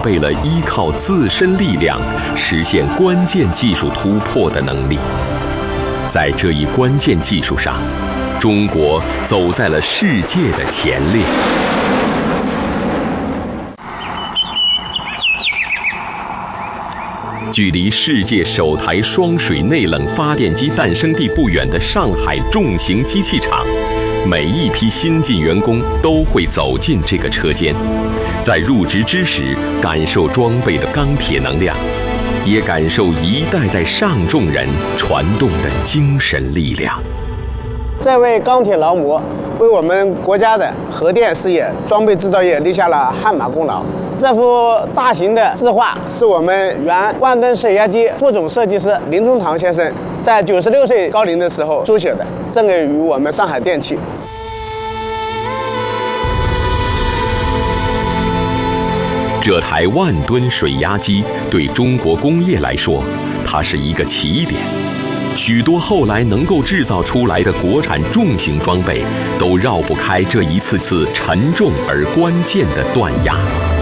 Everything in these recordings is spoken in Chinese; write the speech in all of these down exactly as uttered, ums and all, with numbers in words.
备了依靠自身力量实现关键技术突破的能力。在这一关键技术上，中国走在了世界的前列。距离世界首台双水内冷发电机诞生地不远的上海重型机器厂，每一批新进员工都会走进这个车间，在入职之时感受装备的钢铁能量，也感受一代代上众人传动的精神力量。 这位钢铁劳模为我们国家的核电事业、装备制造业立下了汗马功劳。这幅大型的字画是我们原万吨水压机副总设计师林中堂先生在九十六岁高龄的时候书写的，赠给于我们上海电气。 这台万吨水压机对中国工业来说，它是一个起点。许多后来能够制造出来的国产重型装备，都绕不开这一次次沉重而关键的断压。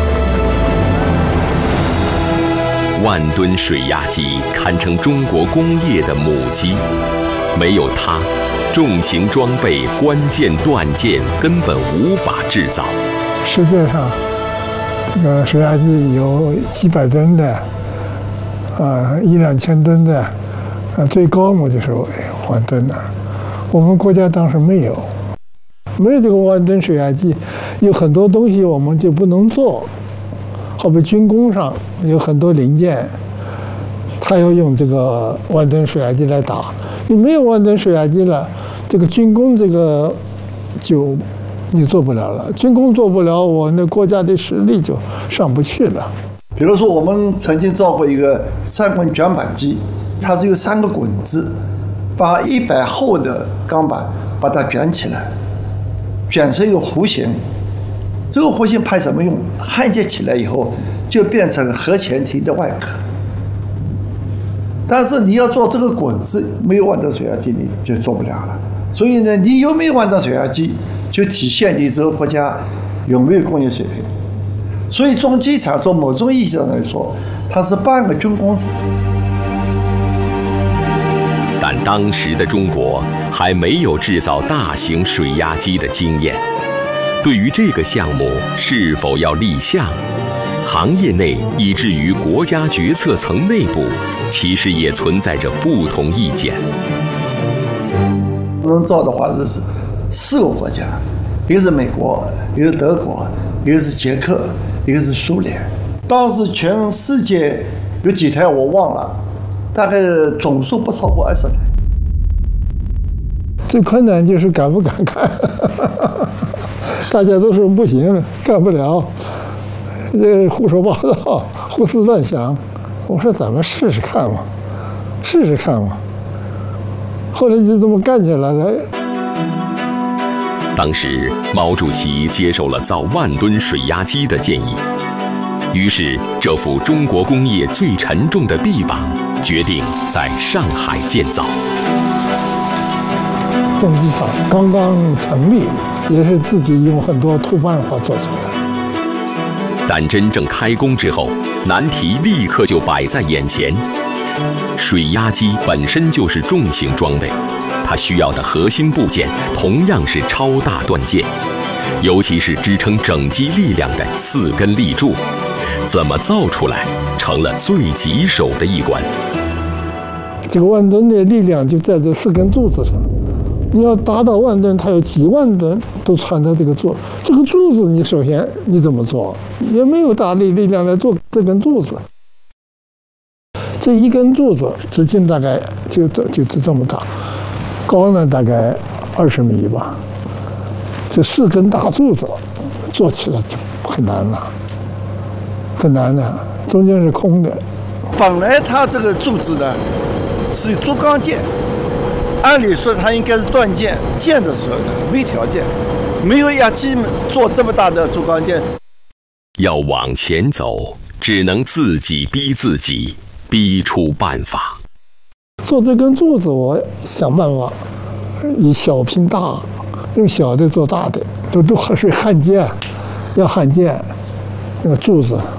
万吨水压机堪称中国工业的母机，没有它，重型装备关键断件根本无法制造。 世界上，这个水压机有几百吨的，啊，一两千吨的，啊，最高嘛就是万吨了。我们国家当时没有，没有这个万吨水压机，有很多东西我们就不能做。好比军工上有很多零件，它要用这个万吨水压机来打。你没有万吨水压机了，这个军工这个就你做不了了。军工做不了，我那国家的实力就上不去了。 比如说，我们曾经造过一个三滚卷板机，它是有三个滚子，把一百厚的钢板把它卷起来，卷成一个弧形。这个弧形派什么用？焊接起来以后就变成核潜艇的外壳。但是你要做这个滚子，没有万吨水压机你就做不了了。所以呢，你有没有万吨水压机，就体现你这个国家有没有工业水平。所以装机厂从某种意义上来说，它是半个军工厂。 但当时的中国还没有制造大型水压机的经验。对于这个项目是否要立项，行业内以至于国家决策层内部，其实也存在着不同意见。 能造的话，这是四个国家，一个是美国，一个是德国，一个是捷克，一个是苏联。当时全世界有几台我忘了，大概总数不超过二十台。 最困难就是敢不敢干。大家都说不行，干不了，这胡说八道，胡思乱想。我说咱们试试看嘛，试试看嘛。后来就这么干起来了。 当时毛主席接受了造万吨水压机的建议，于是这幅中国工业最沉重的臂膀决定在上海建造。 重机厂刚刚成立，也是自己用很多土办法做出来。 但真正开工之后，难题立刻就摆在眼前。水压机本身就是重型装备，它需要的核心部件同样是超大断件，尤其是支撑整机力量的四根立柱，怎么造出来成了最棘手的一关。 这个万吨的力量就在这四根柱子上。你要达到万吨，它有几万吨都穿在这个柱，这个柱子你首先你怎么做？也没有大力力量来做这根柱子。这一根柱子直径大概就就就这么大，高呢大概二十米吧。这四根大柱子做起来就很难了，很难的，中间是空的。 本来它这个柱子呢是竹钢件。按理说它应该是断件，建的时候呢没条件，没有压机做这么大的竹钢件。 要往前走，只能自己逼自己，逼出办法。 做这根柱子，我想办法以小拼大，用小的做大的，都都是焊接，要焊接那个柱子